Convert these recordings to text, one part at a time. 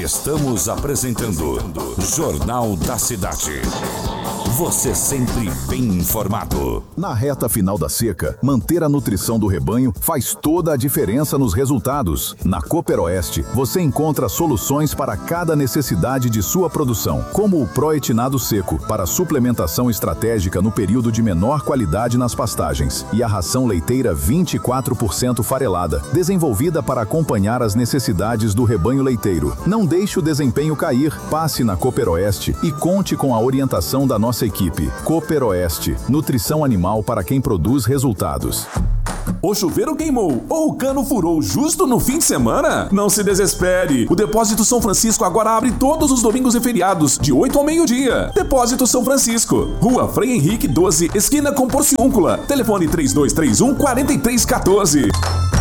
Estamos apresentando Jornal da Cidade. Você sempre bem informado. Na reta final da seca, manter a nutrição do rebanho faz toda a diferença nos resultados. Na Cooperoeste, você encontra soluções para cada necessidade de sua produção, como o proetinado seco, para suplementação estratégica no período de menor qualidade nas pastagens, e a ração leiteira 24% farelada, desenvolvida para acompanhar as necessidades do rebanho leiteiro. Não deixe o desempenho cair. Passe na Cooperoeste e conte com a orientação da nossa equipe. Cooperoeste, nutrição animal para quem produz resultados. O chuveiro queimou ou o cano furou justo no fim de semana? Não se desespere. O Depósito São Francisco agora abre todos os domingos e feriados, de 8 ao meio-dia. Depósito São Francisco, Rua Frei Henrique 12, esquina com Porciúncula. Telefone 3231-4314.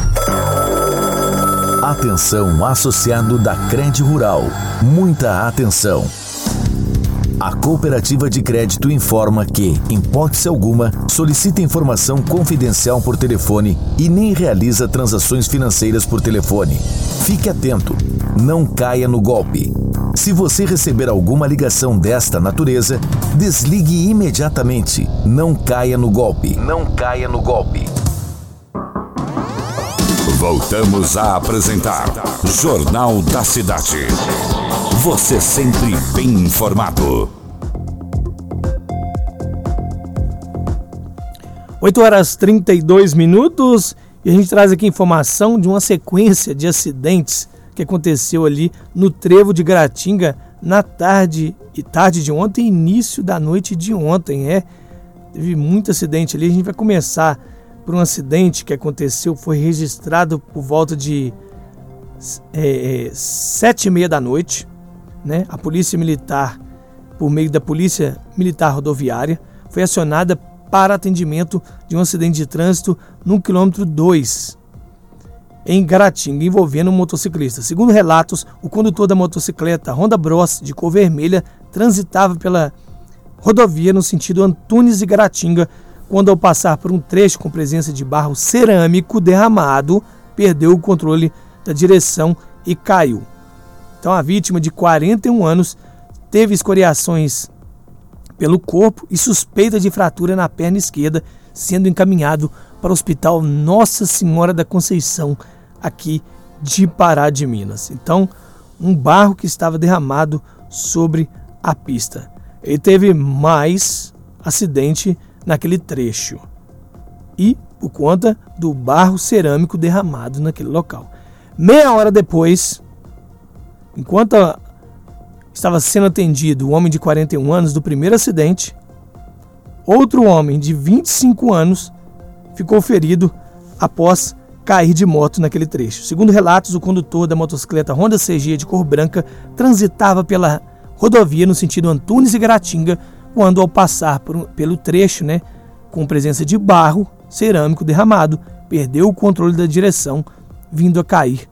Atenção, associado da Cred Rural. Muita atenção. A Cooperativa de Crédito informa que, em hipótese alguma, solicita informação confidencial por telefone e nem realiza transações financeiras por telefone. Fique atento, não caia no golpe. Se você receber alguma ligação desta natureza, desligue imediatamente. Não caia no golpe. Não caia no golpe. Voltamos a apresentar Jornal da Cidade. Você sempre bem informado. 8h32 e a gente traz aqui informação de uma sequência de acidentes que aconteceu ali no trevo de Garatinga na tarde de ontem e início da noite de ontem. Teve muito acidente ali. A gente vai começar por um acidente que aconteceu, foi registrado por volta de 7h30 da noite. A Polícia Militar, por meio da Polícia Militar Rodoviária, foi acionada para atendimento de um acidente de trânsito no quilômetro 2, em Garatinga, envolvendo um motociclista. Segundo relatos, o condutor da motocicleta Honda Bros de cor vermelha transitava pela rodovia no sentido Antunes e Garatinga, quando, ao passar por um trecho com presença de barro cerâmico derramado, perdeu o controle da direção e caiu. Então, a vítima, de 41 anos, teve escoriações pelo corpo e suspeita de fratura na perna esquerda, sendo encaminhado para o Hospital Nossa Senhora da Conceição, aqui de Pará de Minas. Então, um barro que estava derramado sobre a pista. Ele teve mais acidente naquele trecho e por conta do barro cerâmico derramado naquele local. Meia hora depois, enquanto estava sendo atendido o homem de 41 anos do primeiro acidente, outro homem de 25 anos ficou ferido após cair de moto naquele trecho. Segundo relatos, o condutor da motocicleta Honda CG de cor branca transitava pela rodovia no sentido Antunes e Garatinga, quando, ao passar pelo trecho, com presença de barro cerâmico derramado, perdeu o controle da direção, vindo a cair.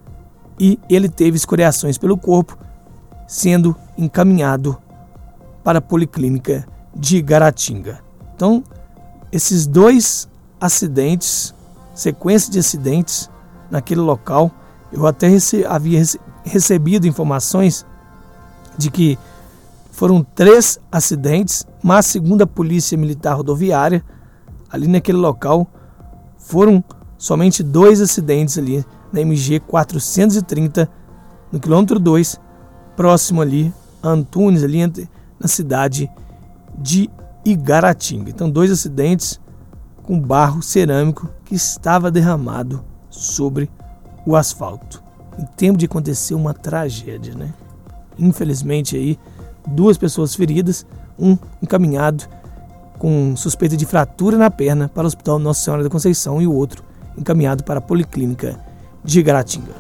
E ele teve escoriações pelo corpo, sendo encaminhado para a Policlínica de Garatinga. Então, esses dois acidentes, sequência de acidentes naquele local, eu até havia recebido informações de que foram 3 acidentes, mas, segundo a Polícia Militar Rodoviária, ali naquele local, foram somente 2 acidentes ali na MG 430, no quilômetro 2, próximo ali a Antunes, ali na cidade de Igaratinga. Então, 2 acidentes com barro cerâmico que estava derramado sobre o asfalto. Em tempo de acontecer uma tragédia, Infelizmente aí, 2 pessoas feridas, um encaminhado com suspeita de fratura na perna para o Hospital Nossa Senhora da Conceição e o outro encaminhado para a Policlínica de Garatinga.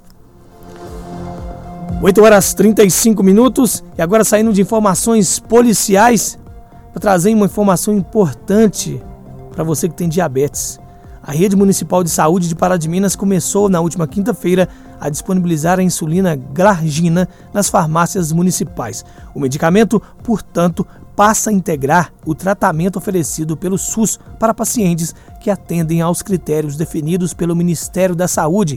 8h35 e agora, saindo de informações policiais, para trazer uma informação importante para você que tem diabetes. A Rede Municipal de Saúde de Pará de Minas começou na última quinta-feira a disponibilizar a insulina Glargina nas farmácias municipais. O medicamento, portanto, passa a integrar o tratamento oferecido pelo SUS para pacientes que atendem aos critérios definidos pelo Ministério da Saúde,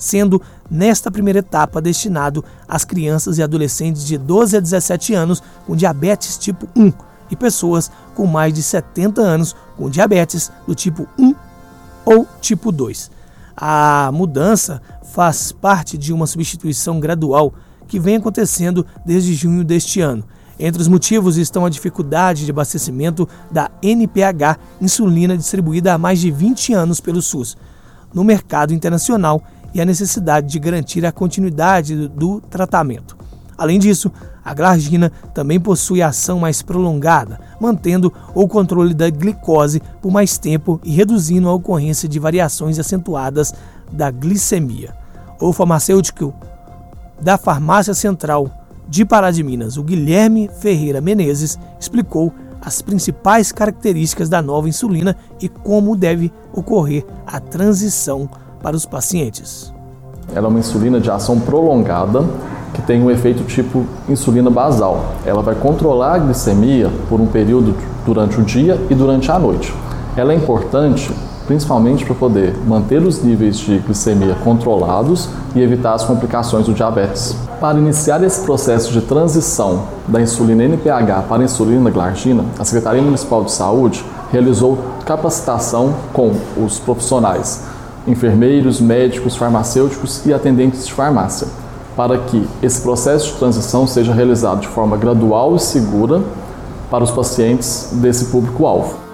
sendo, nesta primeira etapa, destinado às crianças e adolescentes de 12 a 17 anos com diabetes tipo 1 e pessoas com mais de 70 anos com diabetes do tipo 1 ou tipo 2. A mudança faz parte de uma substituição gradual que vem acontecendo desde junho deste ano. Entre os motivos estão a dificuldade de abastecimento da NPH, insulina distribuída há mais de 20 anos pelo SUS, no mercado internacional, e a necessidade de garantir a continuidade do tratamento. Além disso, a glargina também possui ação mais prolongada, mantendo o controle da glicose por mais tempo e reduzindo a ocorrência de variações acentuadas da glicemia. O farmacêutico da Farmácia Central de Pará de Minas, o Guilherme Ferreira Menezes, explicou as principais características da nova insulina e como deve ocorrer a transição para os pacientes. Ela é uma insulina de ação prolongada que tem um efeito tipo insulina basal. Ela vai controlar a glicemia por um período durante o dia e durante a noite. Ela é importante principalmente para poder manter os níveis de glicemia controlados e evitar as complicações do diabetes. Para iniciar esse processo de transição da insulina NPH para a insulina glargina, a Secretaria Municipal de Saúde realizou capacitação com os profissionais, enfermeiros, médicos, farmacêuticos e atendentes de farmácia, para que esse processo de transição seja realizado de forma gradual e segura para os pacientes desse público-alvo.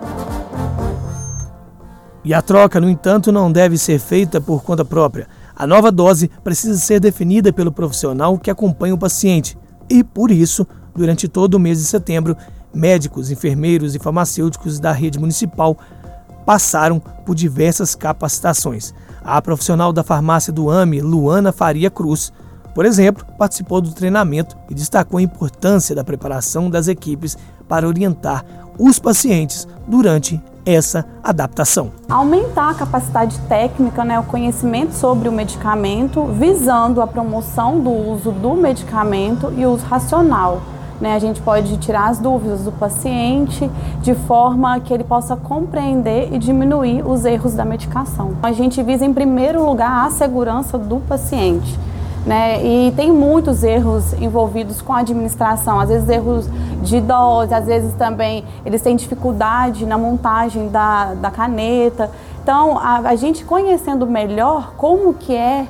E a troca, no entanto, não deve ser feita por conta própria. A nova dose precisa ser definida pelo profissional que acompanha o paciente. E, por isso, durante todo o mês de setembro, médicos, enfermeiros e farmacêuticos da rede municipal passaram por diversas capacitações. A profissional da farmácia do AME, Luana Faria Cruz, por exemplo, participou do treinamento e destacou a importância da preparação das equipes para orientar os pacientes durante essa adaptação. Aumentar a capacidade técnica, o conhecimento sobre o medicamento, visando a promoção do uso do medicamento e o uso racional. A gente pode tirar as dúvidas do paciente de forma que ele possa compreender e diminuir os erros da medicação. A gente visa, em primeiro lugar, a segurança do paciente. E tem muitos erros envolvidos com a administração, às vezes erros de dose, às vezes também eles têm dificuldade na montagem da caneta. Então, a gente conhecendo melhor como que é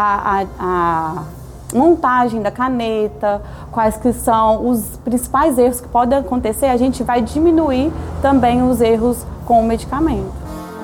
a montagem da caneta, quais que são os principais erros que podem acontecer, a gente vai diminuir também os erros com o medicamento.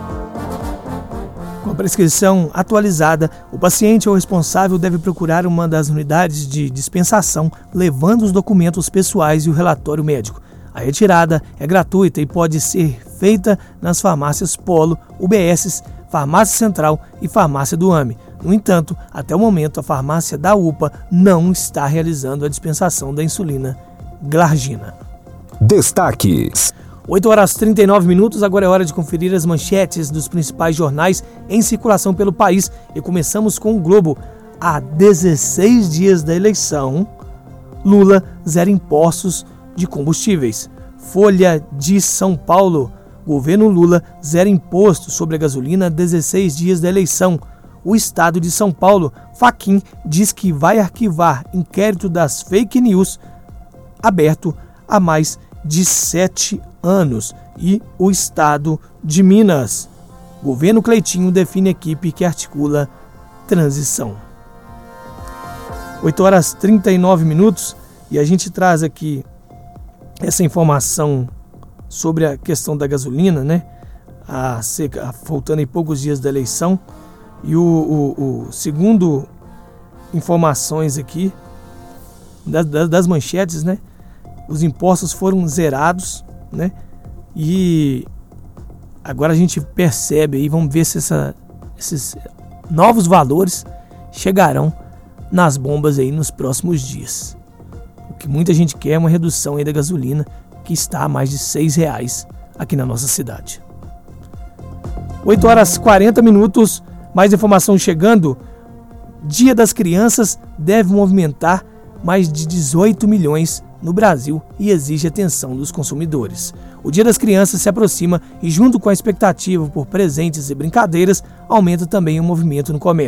Com a prescrição atualizada, o paciente ou responsável deve procurar uma das unidades de dispensação, levando os documentos pessoais e o relatório médico. A retirada é gratuita e pode ser feita nas farmácias Polo, UBS, Farmácia Central e Farmácia do AME. No entanto, até o momento, a farmácia da UPA não está realizando a dispensação da insulina glargina. Destaques. 8h39, agora é hora de conferir as manchetes dos principais jornais em circulação pelo país. E começamos com o Globo. Há 16 dias da eleição, Lula zera impostos de combustíveis. Folha de São Paulo. Governo Lula zera imposto sobre a gasolina há 16 dias da eleição. O estado de São Paulo, Fachin, diz que vai arquivar inquérito das fake news aberto há mais de 7 anos. E o estado de Minas. Governo Cleitinho define equipe que articula transição. 8h39 e a gente traz aqui essa informação sobre a questão da gasolina, faltando em poucos dias da eleição. E segundo informações aqui das manchetes, os impostos foram zerados, e agora a gente percebe aí, vamos ver se esses novos valores chegarão nas bombas aí nos próximos dias. O que muita gente quer é uma redução aí da gasolina, que está a mais de R$6 aqui na nossa cidade. 8h40, mais informação chegando. Dia das Crianças deve movimentar mais de 18 milhões no Brasil e exige atenção dos consumidores. O Dia das Crianças se aproxima e, junto com a expectativa por presentes e brincadeiras, aumenta também o movimento no comércio.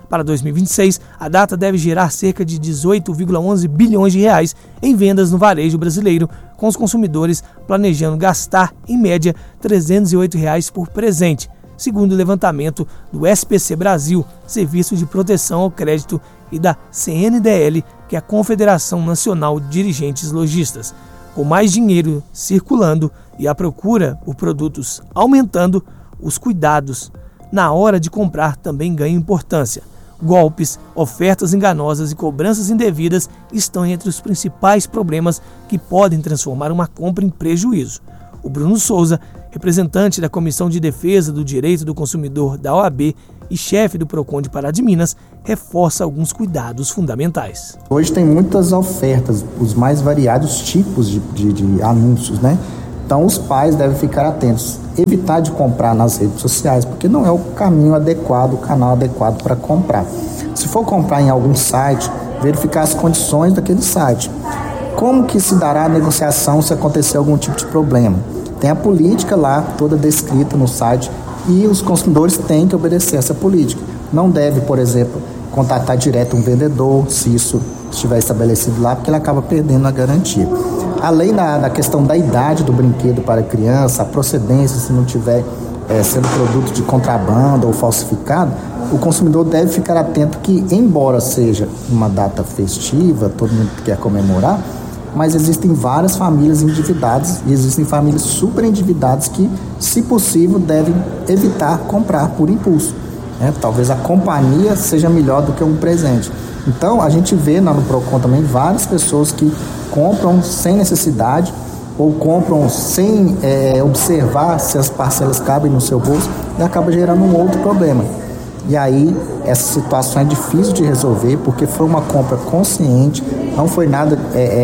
Para 2026, a data deve gerar cerca de 18,11 bilhões de reais em vendas no varejo brasileiro, com os consumidores planejando gastar, em média, R$ 308 reais por presente, segundo o levantamento do SPC Brasil, Serviço de Proteção ao Crédito, e da CNDL, que é a Confederação Nacional de Dirigentes Lojistas. Com mais dinheiro circulando e a procura por produtos aumentando, os cuidados na hora de comprar também ganham importância. Golpes, ofertas enganosas e cobranças indevidas estão entre os principais problemas que podem transformar uma compra em prejuízo. O Bruno Souza, representante da Comissão de Defesa do Direito do Consumidor da OAB e chefe do PROCON de Pará de Minas, reforça alguns cuidados fundamentais. Hoje tem muitas ofertas, os mais variados tipos de anúncios, né? Então os pais devem ficar atentos, evitar de comprar nas redes sociais, porque não é o caminho adequado, o canal adequado para comprar. Se for comprar em algum site, verificar as condições daquele site. Como que se dará a negociação se acontecer algum tipo de problema? Tem a política lá, toda descrita no site, e os consumidores têm que obedecer essa política. Não deve, por exemplo, contactar direto um vendedor, se isso estiver estabelecido lá, porque ele acaba perdendo a garantia. Além da questão da idade do brinquedo para a criança, a procedência, se não tiver sendo produto de contrabando ou falsificado, o consumidor deve ficar atento que, embora seja uma data festiva, todo mundo quer comemorar, mas existem várias famílias endividadas e existem famílias super endividadas que, se possível, devem evitar comprar por impulso. Talvez a companhia seja melhor do que um presente. Então, a gente vê lá no PROCON também várias pessoas que compram sem necessidade ou compram sem observar se as parcelas cabem no seu bolso e acaba gerando um outro problema. E aí, essa situação é difícil de resolver porque foi uma compra consciente, não foi nada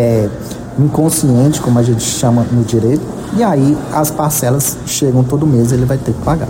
inconsciente, como a gente chama no direito, e aí as parcelas chegam todo mês e ele vai ter que pagar.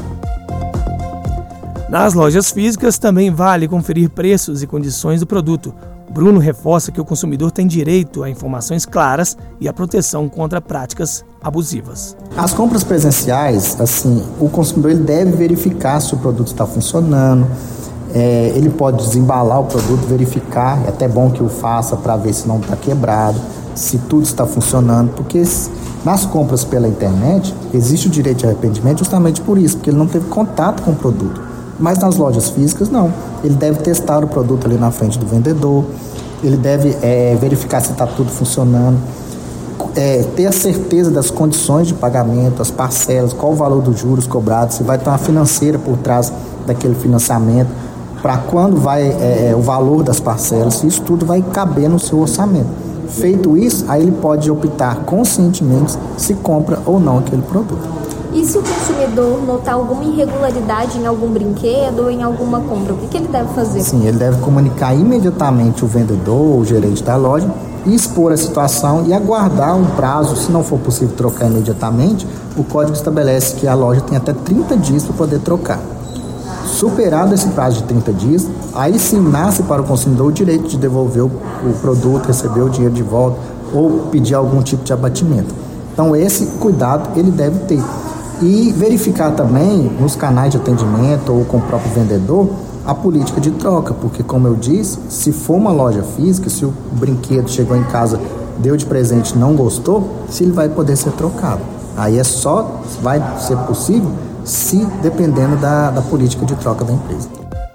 Nas lojas físicas também vale conferir preços e condições do produto. Bruno reforça que o consumidor tem direito a informações claras e a proteção contra práticas abusivas. As compras presenciais, o consumidor ele deve verificar se o produto está funcionando, ele pode desembalar o produto, verificar, é até bom que o faça para ver se não está quebrado, se tudo está funcionando, porque nas compras pela internet existe o direito de arrependimento justamente por isso, porque ele não teve contato com o produto. Mas nas lojas físicas não, ele deve testar o produto ali na frente do vendedor, ele deve verificar se está tudo funcionando, ter a certeza das condições de pagamento, as parcelas, qual o valor dos juros cobrados, se vai ter uma financeira por trás daquele financiamento, para quando vai o valor das parcelas, isso tudo vai caber no seu orçamento. Feito isso, aí ele pode optar conscientemente se compra ou não aquele produto. E se o consumidor notar alguma irregularidade em algum brinquedo ou em alguma compra, o que ele deve fazer? Sim, ele deve comunicar imediatamente o vendedor ou o gerente da loja e expor a situação e aguardar um prazo. Se não for possível trocar imediatamente, o código estabelece que a loja tem até 30 dias para poder trocar. Superado esse prazo de 30 dias, aí sim nasce para o consumidor o direito de devolver o produto, receber o dinheiro de volta ou pedir algum tipo de abatimento. Então esse cuidado ele deve ter. E verificar também nos canais de atendimento ou com o próprio vendedor a política de troca, porque como eu disse, se for uma loja física, se o brinquedo chegou em casa, deu de presente e não gostou, se ele vai poder ser trocado. Aí vai ser possível se dependendo da política de troca da empresa.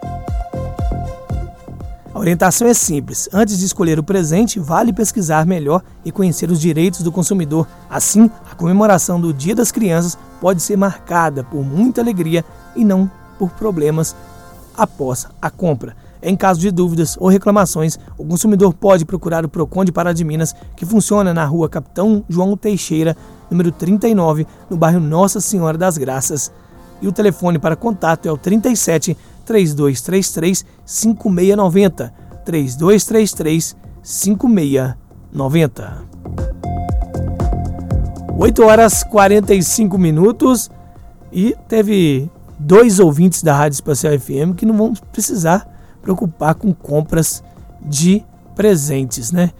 A orientação é simples. Antes de escolher o presente, vale pesquisar melhor e conhecer os direitos do consumidor. Assim, a comemoração do Dia das Crianças pode ser marcada por muita alegria e não por problemas após a compra. Em caso de dúvidas ou reclamações, o consumidor pode procurar o PROCON de Pará de Minas, que funciona na rua Capitão João Teixeira, número 39, no bairro Nossa Senhora das Graças. E o telefone para contato é o 37 3233 5690. 3233 5690. 8h45 e teve 2 ouvintes da Rádio Espacial FM que não vão precisar preocupar com compras de presentes, né?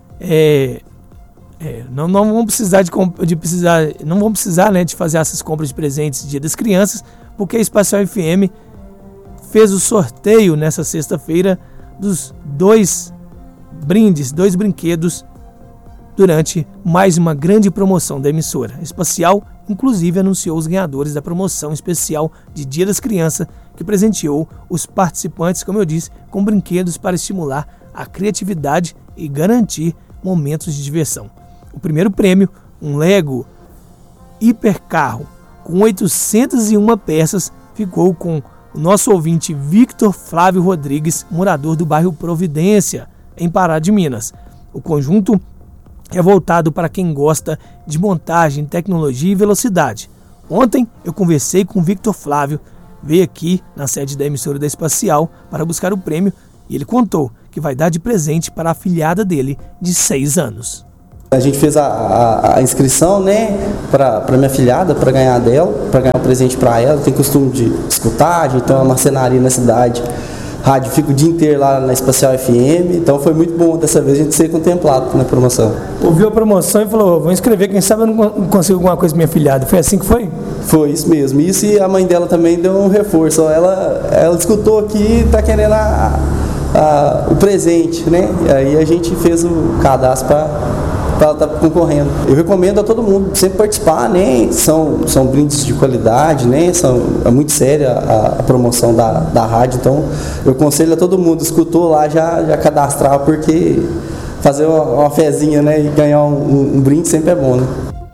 Não vão precisar não vão precisar, né, de fazer essas compras de presentes Dia das Crianças, porque a Espacial FM fez o sorteio nessa sexta-feira dos 2 brinquedos durante mais uma grande promoção da emissora. A Espacial, inclusive, anunciou os ganhadores da promoção especial de Dia das Crianças, que presenteou os participantes, como eu disse, com brinquedos para estimular a criatividade e garantir momentos de diversão. O primeiro prêmio, um Lego hipercarro com 801 peças, ficou com o nosso ouvinte Victor Flávio Rodrigues, morador do bairro Providência, em Pará de Minas. O conjunto é voltado para quem gosta de montagem, tecnologia e velocidade. Ontem eu conversei com o Victor Flávio, veio aqui na sede da emissora da Espacial para buscar o prêmio e ele contou que vai dar de presente para a afilhada dele de 6 anos. A gente fez a inscrição, né, para minha afilhada, para ganhar dela, para ganhar um presente para ela. Tem costume de escutar, então uma marcenaria na cidade. Rádio, fica o dia inteiro lá na Espacial FM, então foi muito bom dessa vez a gente ser contemplado na promoção. Ouviu a promoção e falou, vou inscrever, quem sabe eu não consigo alguma coisa pra minha afilhada. Foi assim que foi? Foi isso mesmo, isso, e a mãe dela também deu um reforço, ela escutou aqui e está querendo o presente, né? E aí a gente fez o cadastro para ela estar concorrendo. Eu recomendo a todo mundo sempre participar, né? São brindes de qualidade, né? É muito séria a promoção da rádio, então eu aconselho a todo mundo, escutou lá, já cadastrar, porque fazer uma fezinha, né? E ganhar um brinde sempre é bom, né?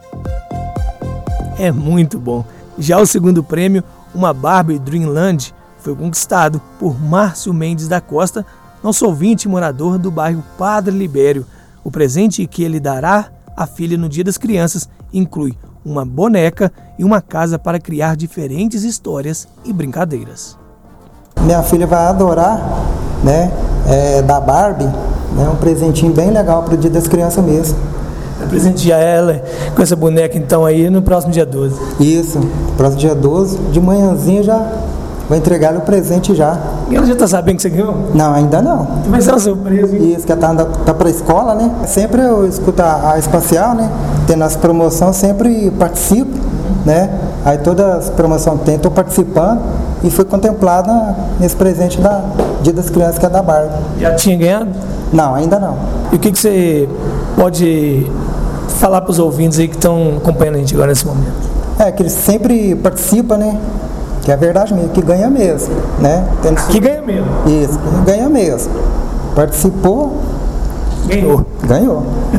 É muito bom. Já o segundo prêmio, uma Barbie Dreamland, foi conquistado por Márcio Mendes da Costa, nosso ouvinte morador do bairro Padre Libério. O presente que ele dará à filha no Dia das Crianças inclui uma boneca e uma casa para criar diferentes histórias e brincadeiras. Minha filha vai adorar, né, da Barbie, né, um presentinho bem legal para o Dia das Crianças mesmo. Vai presentear ela com essa boneca então aí no próximo dia 12. Isso, próximo dia 12, de manhãzinha já vou entregar o presente já. E ela já tá sabendo que você ganhou? Não, ainda não. Vai ser uma surpresa. Isso, que ela tá pra escola, né? Sempre eu escuto a Espacial, né? Tendo as promoções, sempre participo, né? Aí todas as promoções tem, tô participando e fui contemplada nesse presente da Dia das Crianças, que é da Barbie. Já tinha ganhado? Não, ainda não. E o que você pode falar pros ouvintes aí que estão acompanhando a gente agora nesse momento? Que eles sempre participam, né? Que é verdade mesmo, que ganha mesmo, né? Que ganha mesmo. Isso, que ganha mesmo. Participou, ganhou. Ganhou.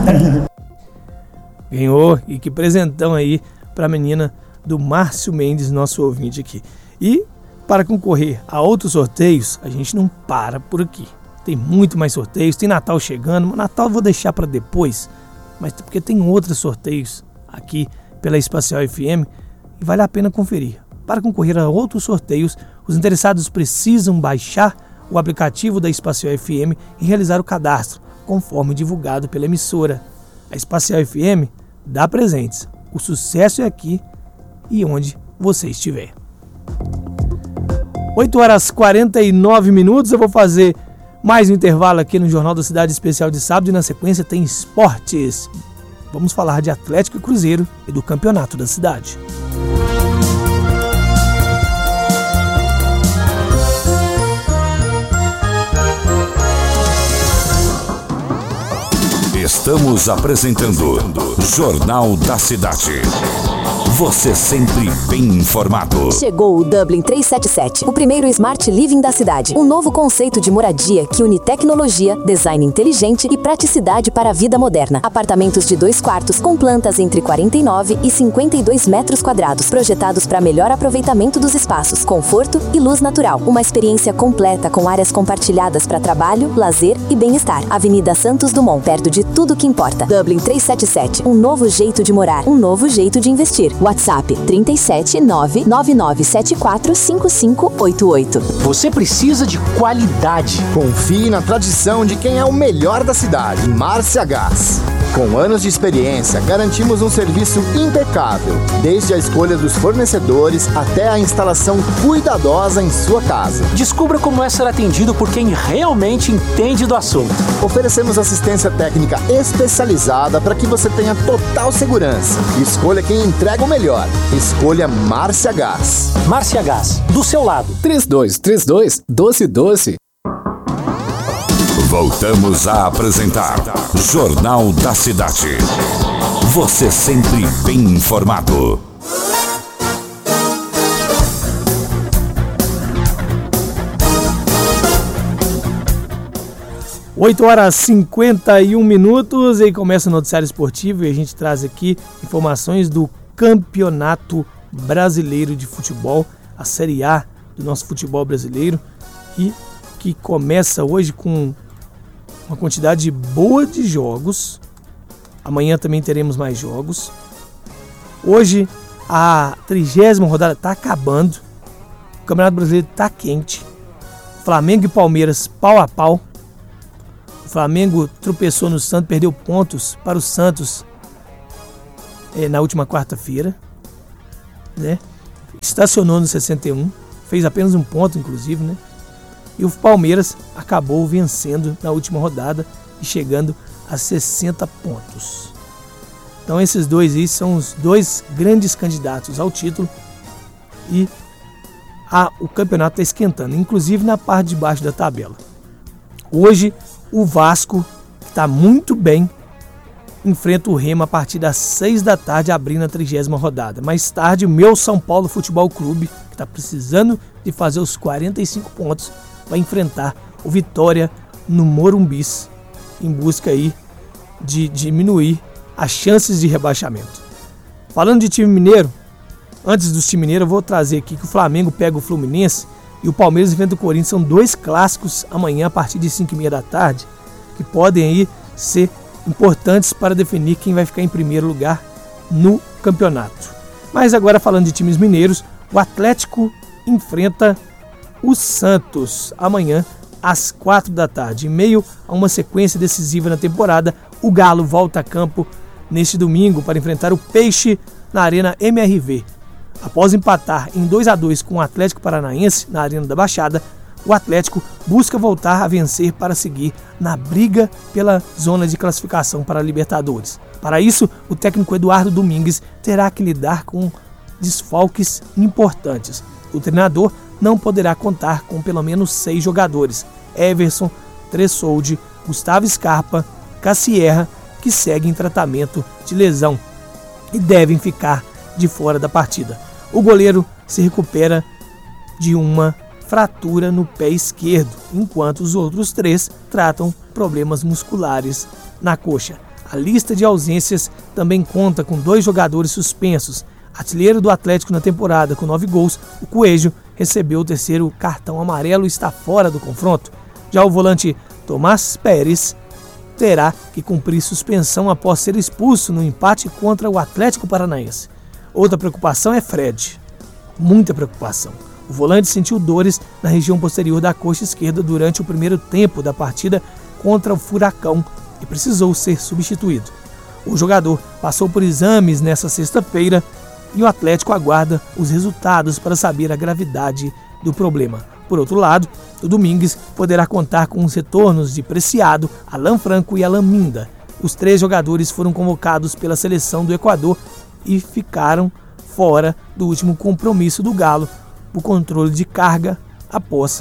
Ganhou, e que presentão aí pra menina do Márcio Mendes, nosso ouvinte aqui. E para concorrer a outros sorteios, a gente não para por aqui. Tem muito mais sorteios, tem Natal chegando, mas Natal eu vou deixar para depois, mas porque tem outros sorteios aqui pela Espacial FM e vale a pena conferir. Para concorrer a outros sorteios, os interessados precisam baixar o aplicativo da Espacial FM e realizar o cadastro, conforme divulgado pela emissora. A Espacial FM dá presentes. O sucesso é aqui e onde você estiver. 8h49, eu vou fazer mais um intervalo aqui no Jornal da Cidade Especial de sábado e na sequência tem esportes. Vamos falar de Atlético e Cruzeiro e do Campeonato da Cidade. Estamos apresentando Jornal da Cidade. Você sempre bem informado. Chegou o Dublin 377, o primeiro Smart Living da cidade. Um novo conceito de moradia que une tecnologia, design inteligente e praticidade para a vida moderna. Apartamentos de 2 quartos com plantas entre 49 e 52 metros quadrados, projetados para melhor aproveitamento dos espaços, conforto e luz natural. Uma experiência completa com áreas compartilhadas para trabalho, lazer e bem-estar. Avenida Santos Dumont, perto de tudo que importa. Dublin 377, um novo jeito de morar, um novo jeito de investir. WhatsApp 37999745588. Você precisa de qualidade. Confie na tradição de quem é o melhor da cidade. Márcia Gás. Com anos de experiência, garantimos um serviço impecável, desde a escolha dos fornecedores até a instalação cuidadosa em sua casa. Descubra como é ser atendido por quem realmente entende do assunto. Oferecemos assistência técnica especializada para que você tenha total segurança. Escolha quem entrega o melhor. Escolha Márcia Gás. Márcia Gás, do seu lado. 3232-1212. Voltamos a apresentar Jornal da Cidade. Você sempre bem informado. Oito horas e 51 minutos e começa o noticiário esportivo e a gente traz aqui informações do Campeonato Brasileiro de Futebol, a Série A do nosso futebol brasileiro, e que começa hoje com uma quantidade boa de jogos. Amanhã também teremos mais jogos. Hoje a 30ª rodada está acabando. O Campeonato Brasileiro está quente. Flamengo e Palmeiras pau a pau. O Flamengo tropeçou no Santos, perdeu pontos para o Santos na última quarta-feira, né? Estacionou no 61, fez apenas um ponto inclusive, né? E o Palmeiras acabou vencendo na última rodada e chegando a 60 pontos. Então esses dois aí são os dois grandes candidatos ao título e o campeonato está esquentando, inclusive na parte de baixo da tabela. Hoje o Vasco, que está muito bem, enfrenta o Remo a partir das 6 da tarde, abrindo a 30ª rodada. Mais tarde, o meu São Paulo Futebol Clube, que está precisando de fazer os 45 pontos, vai enfrentar o Vitória no Morumbis, em busca aí de diminuir as chances de rebaixamento. Falando de time mineiro, antes do time mineiro eu vou trazer aqui que o Flamengo pega o Fluminense e o Palmeiras enfrenta o Corinthians. São dois clássicos amanhã a partir de 5h30 da tarde, que podem aí ser importantes para definir quem vai ficar em primeiro lugar no campeonato. Mas agora falando de times mineiros, o Atlético enfrenta o Santos amanhã às 4 da tarde. Em meio a uma sequência decisiva na temporada, o Galo volta a campo neste domingo para enfrentar o Peixe na Arena MRV. Após empatar em 2-2 com o Atlético Paranaense na Arena da Baixada, o Atlético busca voltar a vencer para seguir na briga pela zona de classificação para a Libertadores. Para isso, o técnico Eduardo Domingues terá que lidar com desfalques importantes. O treinador não poderá contar com pelo menos 6 jogadores: Everson, Tressoldi, Gustavo Scarpa, Cassierra, que seguem em tratamento de lesão e devem ficar de fora da partida. O goleiro se recupera de uma fratura no pé esquerdo, enquanto os outros 3 tratam problemas musculares na coxa. A lista de ausências também conta com 2 jogadores suspensos. Artilheiro do Atlético na temporada com 9 gols, o Coelho recebeu o 3º cartão amarelo e está fora do confronto. Já o volante Tomás Pérez terá que cumprir suspensão após ser expulso no empate contra o Atlético Paranaense. Outra preocupação é Fred. Muita preocupação. O volante sentiu dores na região posterior da coxa esquerda durante o primeiro tempo da partida contra o Furacão e precisou ser substituído. O jogador passou por exames nesta sexta-feira e o Atlético aguarda os resultados para saber a gravidade do problema. Por outro lado, o Domingues poderá contar com os retornos de Preciado, Alan Franco e Alan Minda. Os 3 jogadores foram convocados pela seleção do Equador e ficaram fora do último compromisso do Galo, o controle de carga após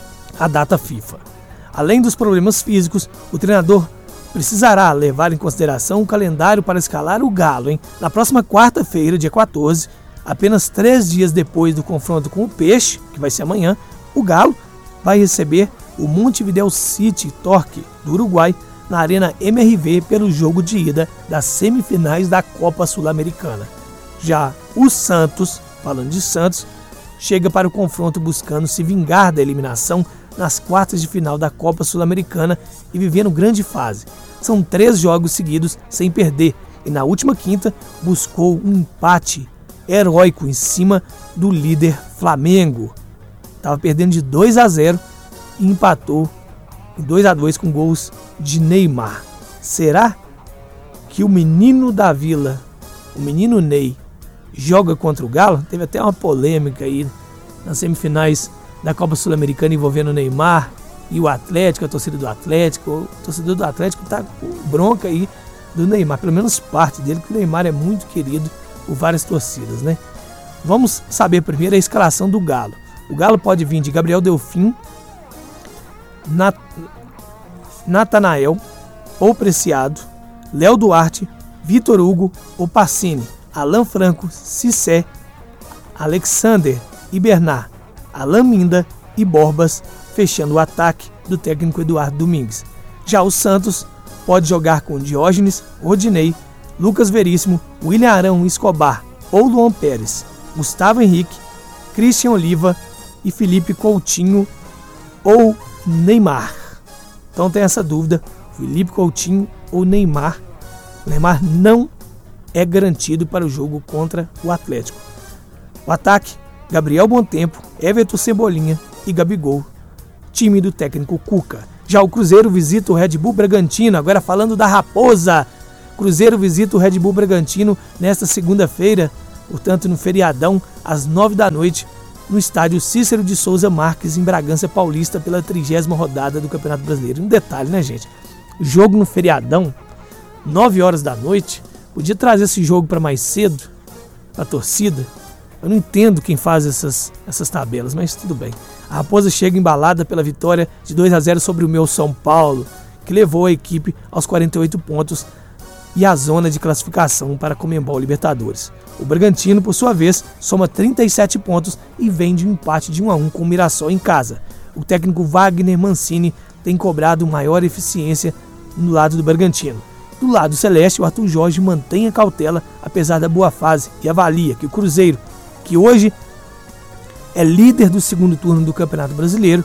a data FIFA. Além dos problemas físicos, o treinador precisará levar em consideração o calendário para escalar o Galo. Na próxima quarta-feira, dia 14, apenas 3 dias depois do confronto com o Peixe, que vai ser amanhã, o Galo vai receber o Montevideo City Torque do Uruguai na Arena MRV pelo jogo de ida das semifinais da Copa Sul-Americana. Já o Santos, falando de Santos, chega para o confronto buscando se vingar da eliminação nas quartas de final da Copa Sul-Americana e vivendo grande fase. São 3 jogos seguidos sem perder e na última quinta buscou um empate heróico em cima do líder Flamengo. Estava perdendo de 2-0 e empatou em 2-2 com gols de Neymar. Será que o menino da Vila, o menino Ney, joga contra o Galo. Teve até uma polêmica aí nas semifinais da Copa Sul-Americana envolvendo o Neymar e o Atlético, a torcida do Atlético. O torcedor do Atlético tá com bronca aí do Neymar, pelo menos parte dele, que o Neymar é muito querido por várias torcidas, né? Vamos saber primeiro a escalação do Galo. O Galo pode vir de Gabriel Delfim, Natanael ou Preciado, Léo Duarte, Vitor Hugo ou Pacini, Alan Franco, Cissé, Alexander e Bernard, Alan Minda e Borbas, fechando o ataque do técnico Eduardo Domingues. Já o Santos pode jogar com Diógenes, Rodinei, Lucas Veríssimo, William Arão Escobar ou Luan Pérez, Gustavo Henrique, Christian Oliva e Felipe Coutinho ou Neymar. Então tem essa dúvida, Felipe Coutinho ou Neymar. O Neymar não é garantido para o jogo contra o Atlético. O ataque, Gabriel Bontempo, Everton Cebolinha e Gabigol, time do técnico Cuca. Já o Cruzeiro visita o Red Bull Bragantino, agora falando da Raposa. Cruzeiro visita o Red Bull Bragantino nesta segunda-feira, portanto no feriadão, às 9 da noite, no estádio Cícero de Souza Marques, em Bragança Paulista, pela 30ª rodada do Campeonato Brasileiro. Um detalhe, né, gente? O jogo no feriadão, 9 horas da noite, podia trazer esse jogo para mais cedo, para a torcida. Eu não entendo quem faz essas tabelas, mas tudo bem. A Raposa chega embalada pela vitória de 2-0 sobre o meu São Paulo, que levou a equipe aos 48 pontos e a zona de classificação para a Conmebol Libertadores. O Bragantino, por sua vez, soma 37 pontos e vem de um empate de 1-1 com o Mirassol em casa. O técnico Wagner Mancini tem cobrado maior eficiência no lado do Bragantino. Do lado celeste, o Arthur Jorge mantém a cautela apesar da boa fase e avalia que o Cruzeiro, que hoje é líder do segundo turno do Campeonato Brasileiro,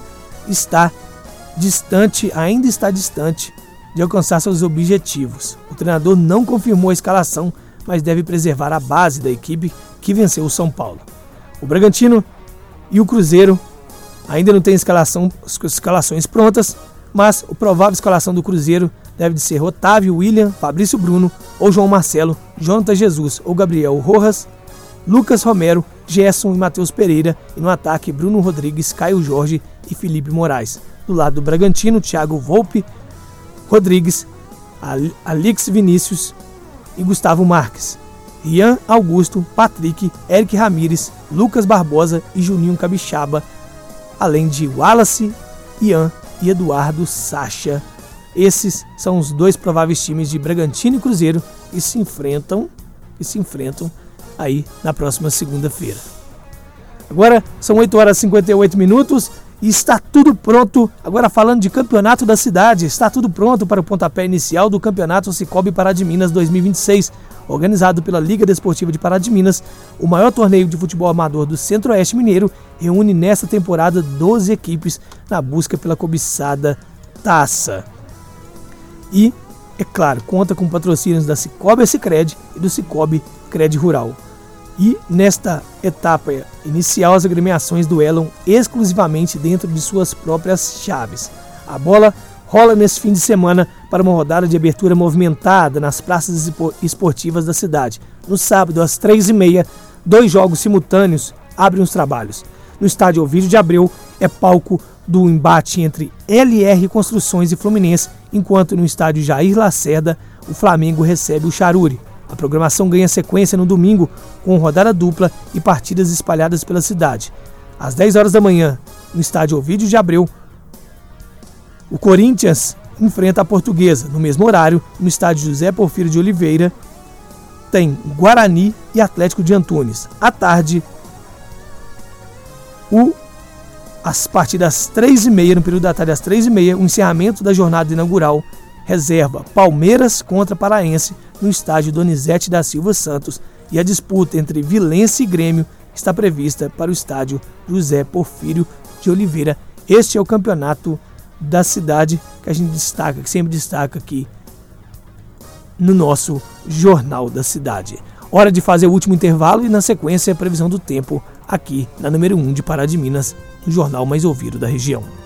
ainda está distante de alcançar seus objetivos. O treinador não confirmou a escalação, mas deve preservar a base da equipe que venceu o São Paulo. O Bragantino e o Cruzeiro ainda não têm escalações prontas, mas a provável escalação do Cruzeiro deve ser Otávio, William, Fabrício Bruno ou João Marcelo, Jonathan Jesus ou Gabriel Rojas, Lucas Romero, Gerson e Matheus Pereira, e no ataque Bruno Rodrigues, Caio Jorge e Felipe Moraes. Do lado do Bragantino, Thiago Volpe, Rodrigues, Alix Vinícius e Gustavo Marques, Ian Augusto, Patrick, Eric Ramires, Lucas Barbosa e Juninho Capixaba, além de Wallace, Ian e Eduardo Sacha. Esses são os dois prováveis times de Bragantino e Cruzeiro que se enfrentam aí na próxima segunda-feira. Agora são 8 horas e 58 minutos e está tudo pronto. Agora falando de campeonato da cidade, está tudo pronto para o pontapé inicial do Campeonato Cicobi Pará de Minas 2026, organizado pela Liga Desportiva de Pará de Minas. O maior torneio de futebol amador do Centro-Oeste Mineiro reúne nesta temporada 12 equipes na busca pela cobiçada taça. E, é claro, conta com patrocínios da Cicobi Sicredi e do Cicobi Cred Rural. E nesta etapa inicial, as agremiações duelam exclusivamente dentro de suas próprias chaves. A bola rola nesse fim de semana para uma rodada de abertura movimentada nas praças esportivas da cidade. No sábado, às 3h30, 2 jogos simultâneos abrem os trabalhos. No estádio Ovídio de Abreu é palco do embate entre LR Construções e Fluminense, enquanto no estádio Jair Lacerda o Flamengo recebe o Charuri. A programação ganha sequência no domingo, com rodada dupla e partidas espalhadas pela cidade. Às 10 horas da manhã, no estádio Ovídio de Abreu, o Corinthians enfrenta a Portuguesa. No mesmo horário, no estádio José Porfírio de Oliveira, tem Guarani e Atlético de Antunes. À tarde, a partir das 3h30, no período da tarde às 3h30, o encerramento da jornada inaugural reserva Palmeiras contra Paraense no estádio Donizete da Silva Santos, e a disputa entre Vilense e Grêmio está prevista para o estádio José Porfírio de Oliveira. Este é o campeonato da cidade que a gente destaca, que sempre destaca aqui no nosso Jornal da Cidade. Hora de fazer o último intervalo e na sequência a previsão do tempo aqui na número 1 de Pará de Minas, o jornal mais ouvido da região.